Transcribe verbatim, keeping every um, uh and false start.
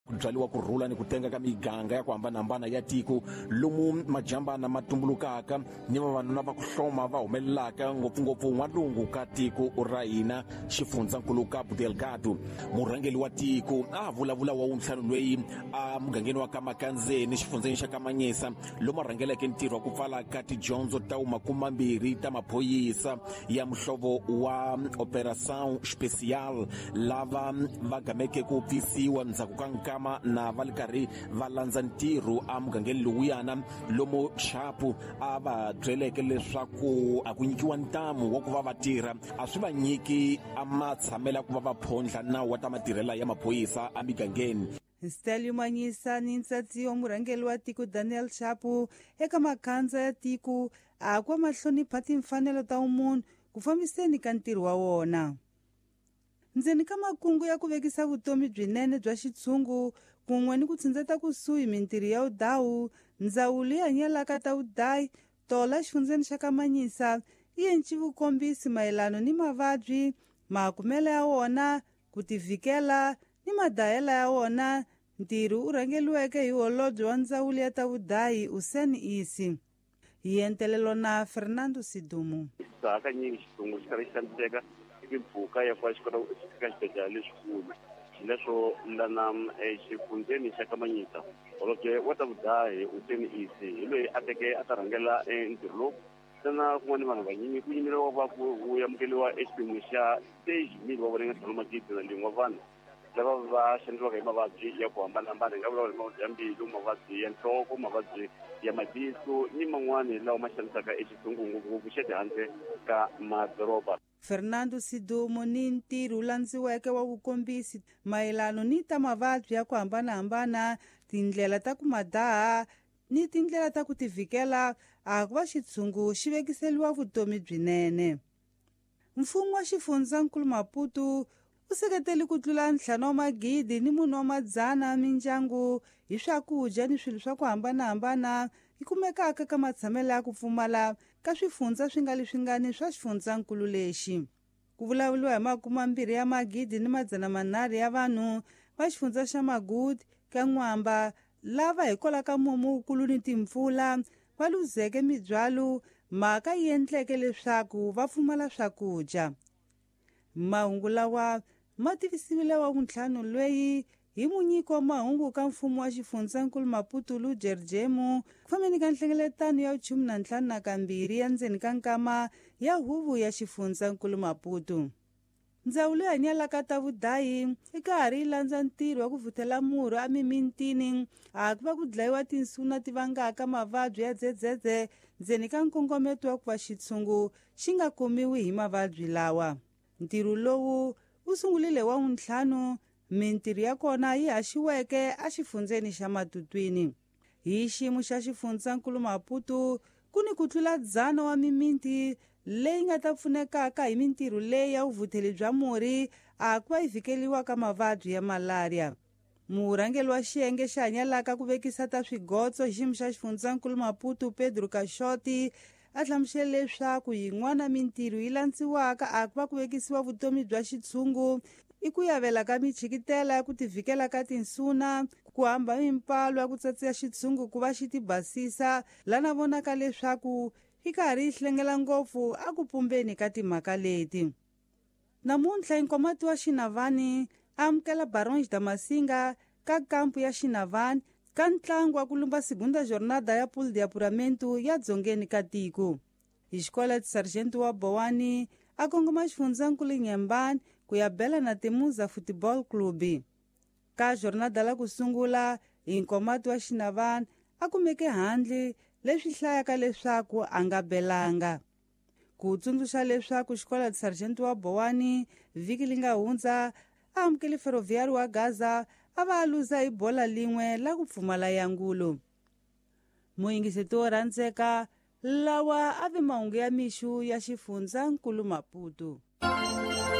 byaliwa ku rhula ni ku tenga ka miganga ya ku hambanahambana ya tiko lomu majambana ma tumbulukaka ni vavanuna va ku hloma va humelelaka ngopfungopfu n'walungu ka tiko ra hina xifundzankulu Cabo Delgado. Murhangeli wa tiko a vulavula wa wuntlhanu lweyi a mugangeni wa ka Makandzeni xifundzeni xa ka Manyisa lomu a rhangeleke ntirho wa ku pfala ka tidyondzo ta makumambirhi ta maphoyisa ya muhlovo wa Operação Especial lava va gameke ku pfisiwa ndzhaku ka nkama na va le karhi va landza ntirho a mugangeni lowuyana lomu Chapo a va byeleke leswaku a ku nyikiwa ntamu wa ku va va tirha a swi va nyiki a matshamela ku va va phondla nawu wa ta matirhela ya maphoyisa a migangeni. Stelio Manyisa ni nsatsi wa murhangeli wa tiko Daniel Chapo eka makhandza ya tiko a kwa mahlonipha timfanelo ta umunhu ku fambiseni ka ntirho wa wona. Ndzeni ka makungu ya ku vekisa vutomi byinene bya xitshungu kun'we ni ku tsindzeta kusuhi mintirho ya udawu, ndzawulo ya hanyelaka ta udayi tola xifundzeni xa ka Manyisa yi endli vukombisi mayelano ni mavabyi, makumele ya wona, ku tivikela ni madahela ya wona. Ntirho u rhangeliweke hi holobye wa ndzawulo ya ta udayi Hussein Isi. Hi entelelo na Fernando Sidumo. Hakanyingi xitshungu xi karhi xi xaniseka mpfhuka ya kwa xikolo eka xibedhlele lexikulu leswo lana xifundzeni xa ka Manyisa holobye wa ta udayi Hussein Isi hi loyi a teke a ta rhangela ntirho lowu sana kun'wana vanhu vanyingi ku yimeriwa va ku amukeliwa exipimweni xa stage mili va vonenga tlhelo magidi na lingwa vanhu lava va xanisiwaka hi mavabyi ya ku hambanahambana hi nga vulavula hi mavabyi ya mbilu, mavabyi ya nhloko, mavabyi ya matihlo ni man'wani lawa ma xanisaka exitshungu ngopfungopfu xa tihandle ka madoroba. Fernando Sidumo ni ntirho landziweke wa vukombisi mayelano ni ta mavabyi ya ku hambanahambana, tindlela ta ku madaha ni tindlela ta ku tivikela a ku va xitshungu xi vekiseliwa vutomi byinene. Mfumo wa xifundzankulu Maputo u seketeli ku tlula ntlhanu wa magidi ni mune wa madzana mindyangu hi swakudya ni swilo swa ku hambanahambana yi kumekaka ka matshamelo ya ku pfumala ka swifundza swi nga leswi nga ni swa xifundzankulu lexi. Ku vulavuliwa hi makumambirhi ya magidi ni madzana manharhu ya vanhu va xifundza xa Magudi ka N'wamba lava hi kola ka mumu wukulu ni timpfula va luzeke mibyalo mhaka yi endleke leswaku va pfumala swakudya. Mahungu lawa ma tivisiwile wa vuntlhanu lweyi hi munyiko wa mahungu ka mfumo wa xifundzankulu Maputo Lu Jerjemu ku fambeni ka nhlengeletano ya khume na ntlhanu na kambirhi ya ndzeni ka nkama ya huvu ya xifundzankulu Maputo. Ndzawulo ya hanyelaka ta vudayi i karhi yi landza ntirho wa ku vhutela murhi a mimitini a ku va ku dlayiwa tinsuna ti vangaka mavabyi ya dzedzedze ndzeni ka nkongometo wa ku va xitshungu xi nga khomiwi hi mavabyi lawa. Ntirho lowu u sungulile wa wuntlhanu, mintirho ya kona yi haxiweke a xifundzeni xa Matutwini. Hi xiyimo xa xifundzankulu Maputo ku ni ku tlula dzana wa mimiti leyi nga ta pfunekaka hi mintirho leyi ya vuvutheli bya murhi a ku va yi vikeliwa ka mavabyi ya malaria. Murhangeli wa xiyenge xa hanyelaka ku vekisa ta swigotso hi xiyimo xa xifundzankulu Maputo Pedro Caixote a hlamusele leswaku yin'wana mintirho yi landziwaka a ku va ku vekisiwa vutomi bya xitshungu i ku yavela ka michikitela ya ku tivikela ka tinsuna, ku hamba mimpalo ya ku tsatsiya xitshungu ku va xi ti basisa lana vonaka leswaku yi karhi yi hlengela ngopfu a ku pumbeni ka timhaka leti. Namuntlha inkomati wa Xinavani amukela Barões da Masinga ka kampu ya Xinavani ka ntlangu wa ku lumba segunda jornada ya pool de apuramento ya dzongeni ka tiko. Hi xikola Sargento wa Bowani a kongoma xifundzankulu Nyembani ku ya bela na Temuza Football Club. Ka jornada la ku sungula inkomati wa Xinavani a kumeke handle leswi hlayaka leswaku a nga belanga. Ku tsundzuxa leswaku xikola Sargento wa Bowani vhiki li nga hundza a amukeli Ferroviário wa Gaza a va luza hi bola lin'we la ku pfumala yangulo. Muyingiseti wo rhandzeka lawa a ve mahungu ya mixu ya xifundzankulu Maputo.